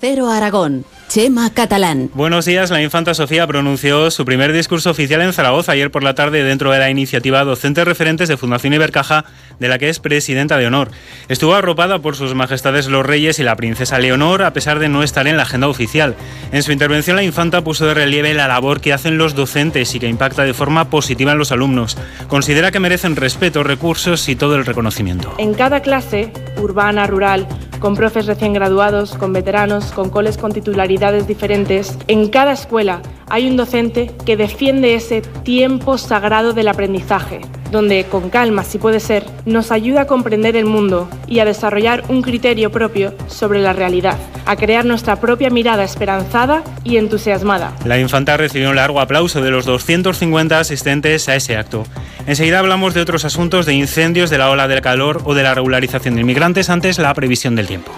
Cero Aragón. Chema Catalán. Buenos días. La infanta Sofía pronunció su primer discurso oficial en Zaragoza ayer por la tarde dentro de la iniciativa Docentes Referentes de Fundación Ibercaja, de la que es presidenta de honor. Estuvo arropada por sus majestades los reyes y la princesa Leonor, a pesar de no estar en la agenda oficial. En su intervención, la infanta puso de relieve la labor que hacen los docentes y que impacta de forma positiva en los alumnos. Considera que merecen respeto, recursos y todo el reconocimiento. En cada clase, urbana, rural, con profes recién graduados, con veteranos, con coles con titularidades diferentes, en cada escuela hay un docente que defiende ese tiempo sagrado del aprendizaje, donde, con calma si puede ser, nos ayuda a comprender el mundo y a desarrollar un criterio propio sobre la realidad, a crear nuestra propia mirada esperanzada y entusiasmada. La infanta recibió un largo aplauso de los 250 asistentes a ese acto. Enseguida hablamos de otros asuntos, de incendios, de la ola del calor o de la regularización de inmigrantes, antes la previsión del tiempo.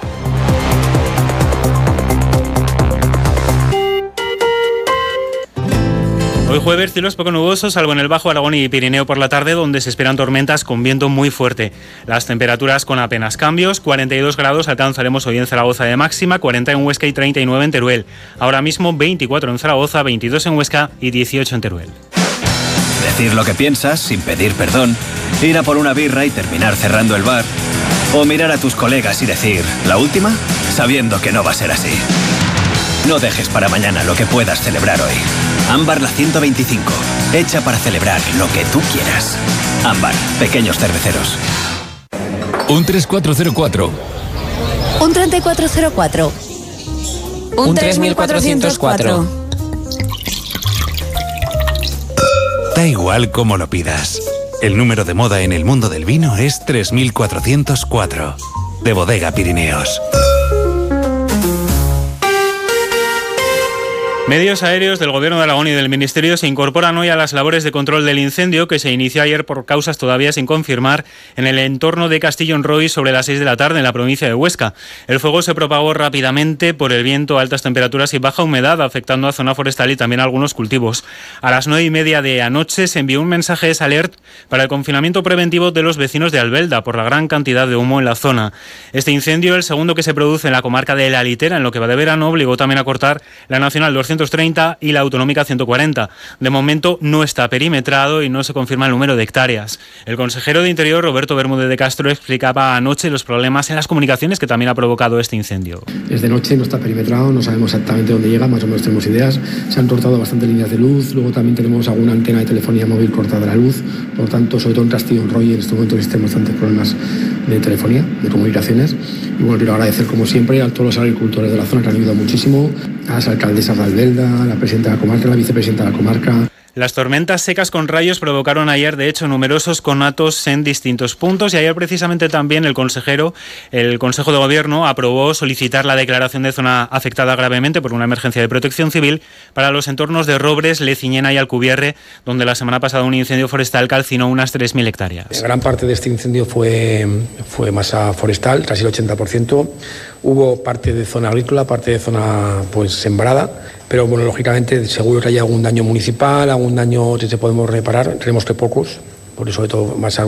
Hoy jueves, cielos poco nubosos, salvo en el Bajo Aragón y Pirineo por la tarde, donde se esperan tormentas con viento muy fuerte. Las temperaturas con apenas cambios, 42 grados alcanzaremos hoy en Zaragoza de máxima, 40 en Huesca y 39 en Teruel. Ahora mismo 24 en Zaragoza, 22 en Huesca y 18 en Teruel. Decir lo que piensas sin pedir perdón, ir a por una birra y terminar cerrando el bar, o mirar a tus colegas y decir, ¿la última?, sabiendo que no va a ser así. No dejes para mañana lo que puedas celebrar hoy. Ámbar la 125, hecha para celebrar lo que tú quieras. Ámbar, pequeños cerveceros. Un 3404. Un 3404. Un 3404. Da igual cómo lo pidas. El número de moda en el mundo del vino es 3404. De Bodega Pirineos. Medios aéreos del Gobierno de Aragón y del Ministerio se incorporan hoy a las labores de control del incendio que se inició ayer por causas todavía sin confirmar en el entorno de Castillón-Roy sobre las 6 de la tarde en la provincia de Huesca. El fuego se propagó rápidamente por el viento, altas temperaturas y baja humedad, afectando a zona forestal y también a algunos cultivos. A las 9:30 de anoche se envió un mensaje de alert para el confinamiento preventivo de los vecinos de Albelda por la gran cantidad de humo en la zona. Este incendio, el segundo que se produce en la comarca de La Litera en lo que va de verano, obligó también a cortar la Nacional 230 y la Autonómica 140. De momento no está perimetrado y no se confirma el número de hectáreas. El consejero de Interior, Roberto Bermúdez de Castro, explicaba anoche los problemas en las comunicaciones que también ha provocado este incendio. Desde noche no está perimetrado, no sabemos exactamente dónde llega, más o menos tenemos ideas. Se han cortado bastantes líneas de luz, luego también tenemos alguna antena de telefonía móvil cortada de la luz. Por tanto, sobre todo en Castillón-Roy en este momento existen bastantes problemas de telefonía, de comunicaciones. Y bueno, quiero agradecer como siempre a todos los agricultores de la zona que han ayudado muchísimo, a las alcaldesas de Albelda, a la presidenta de la comarca, a la vicepresidenta de la comarca. Las tormentas secas con rayos provocaron ayer, de hecho, numerosos conatos en distintos puntos y ayer precisamente también el Consejo de Gobierno aprobó solicitar la declaración de zona afectada gravemente por una emergencia de protección civil para los entornos de Robres, Leciñena y Alcubierre, donde la semana pasada un incendio forestal calcinó unas 3.000 hectáreas. Gran parte de este incendio fue masa forestal, casi el 80%. Hubo parte de zona agrícola, parte de zona sembrada, pero bueno, lógicamente seguro que hay algún daño municipal, algún daño que se podemos reparar, creemos que pocos, por eso sobre todo más